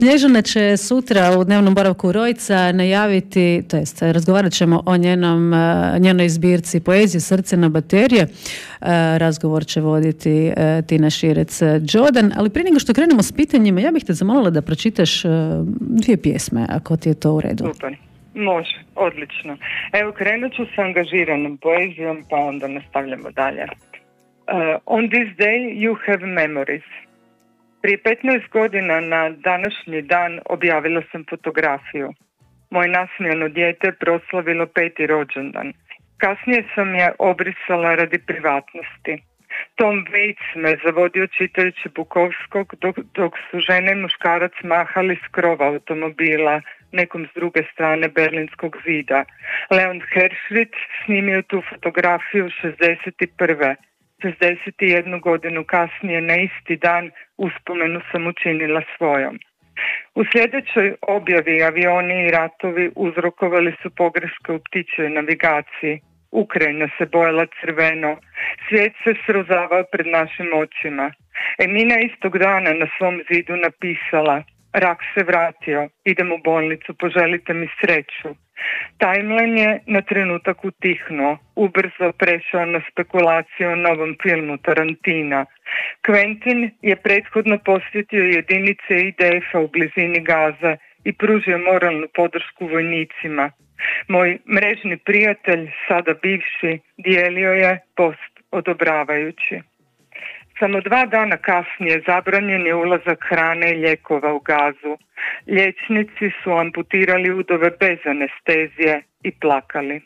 Snježana će sutra u dnevnom boravku Rojca najaviti, to jest razgovarat ćemo o njenoj zbirci poezije Srce na baterije. Razgovor će voditi Tina Širec-Đodan, ali prije nego što krenemo s pitanjima, ja bih te zamolila da pročitaš 2 pjesme, ako ti je to u redu. Super, može, odlično. Evo, krenut ću s angažiranom poezijom, pa onda nastavljamo dalje. On this day you have memories. Prije 15 godina na današnji dan objavila sam fotografiju. Moje nasmijano dijete proslavilo 5. rođendan. Kasnije sam je obrisala radi privatnosti. Tom Waits me zavodio čitajući Bukovskog dok su žene i muškarac mahali s krova automobila nekom s druge strane Berlinskog zida. Leon Herschritt snimio tu fotografiju 61. 61 godinu kasnije na isti dan uspomenu sam učinila svojom. U sljedećoj objavi avioni i ratovi uzrokovali su pogreške u ptičjoj navigaciji. Ukrajina se bojala crveno, svijet se srozavao pred našim očima. Emina istog dana na svom zidu napisala: rak se vratio, idem u bolnicu, poželite mi sreću. Timeline je na trenutak utihnuo, ubrzo prešao na spekulaciju o novom filmu Tarantina. Quentin je prethodno posjetio jedinice IDF-a u blizini Gaze i pružio moralnu podršku vojnicima. Moj mrežni prijatelj, sada bivši, dijelio je post odobravajući. Samo 2 dana kasnije zabranjen je ulazak hrane i lijekova u Gazu. Liječnici su amputirali udove bez anestezije i plakali.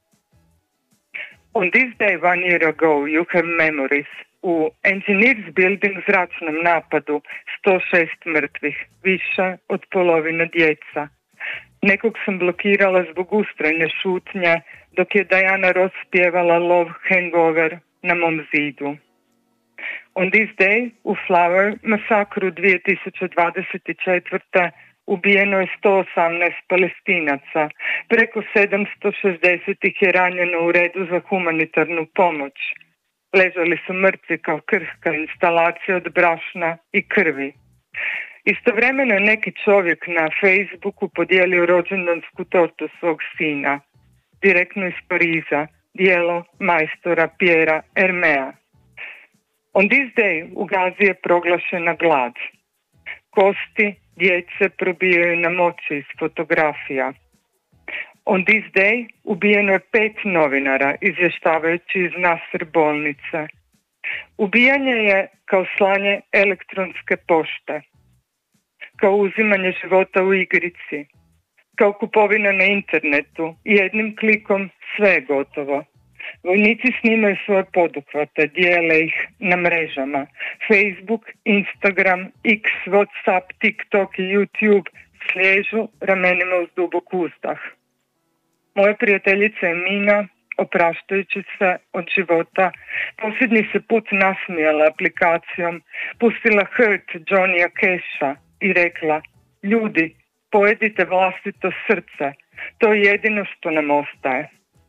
On this day 1 year ago you have memories. U Engineers Building zračnom napadu 106 mrtvih, više od polovine djeca. Nekog sam blokirala zbog ustrajne šutnje dok je Diana Ross pjevala Love Hangover na mom zidu. On this day, u Flower masakru 2024. ubijeno je 118 Palestinaca. Preko 760 ih je ranjeno u redu za humanitarnu pomoć. Ležali su mrtvi kao krhka instalacija od brašna i krvi. Istovremeno je neki čovjek na Facebooku podijelio rođendansku tortu svog sina, direktno iz Pariza, dijelo majstora Piera Hermea. On this day u Gazi je proglašena glad. Kosti djece probijaju nam oči iz fotografija. On this day ubijeno je 5 novinara izvještavajući iz Nasr bolnice. Ubijanje je kao slanje elektronske pošte, kao uzimanje života u igrici, kao kupovina na internetu. Jednim klikom sve je gotovo. Vojnici snimaju svoje poduhvate, dijele ih na mrežama. Facebook, Instagram, X, Whatsapp, TikTok i YouTube sliježu ramenima uz dubok uzdah. Moja prijateljica Emina, opraštajući se od života, posljednji se put nasmijala aplikacijom, pustila Hurt Johnny'a Casha i rekla: ljudi, pojedite vlastito srce, to je jedino što nam ostaje.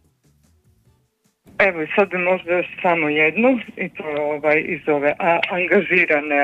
Evo i sad bi možda još samo jednu, i to je iz ove angažirane,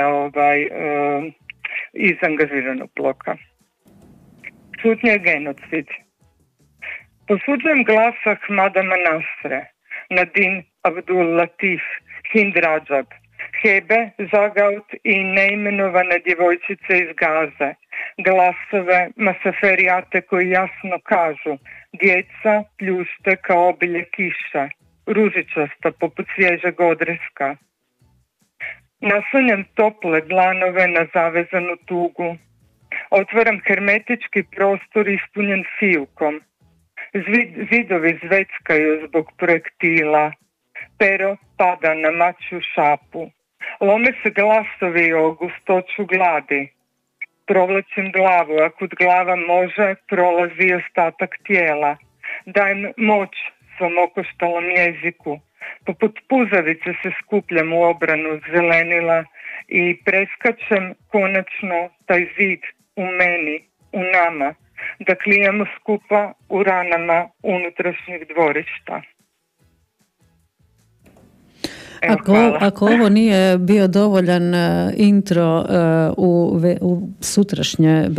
iz angažiranog bloka. Šutnja je genocid. Posuđujem glas Ahmada Manasre, Nadine Abdul Latif, Hind Rajab, Hebe Zagaut i neimenovane djevojčice iz Gaze, glasove masaferijate koji jasno kažu: djeca pljušte kao obilje kiše, ružičasta poput svježeg odreska. Naslanjam tople dlanove na zavezanu tugu. Otvaram hermetički prostor ispunjen fijukom. Zidovi zveckaju zbog projektila. Pero pada na mačju šapu. Lome se glasovi o gustoću gladi. Provlačim glavu, a kud glava može, prolazi ostatak tijela. Dajem moć svom okoštalom jeziku. Poput puzavice se skupljam u obranu zelenila i preskačem konačno taj zid u meni, u nama, da klijemo skupa u ranama unutrašnjih dvorišta. Evo, ako ovo nije bio dovoljan intro u sutrašnje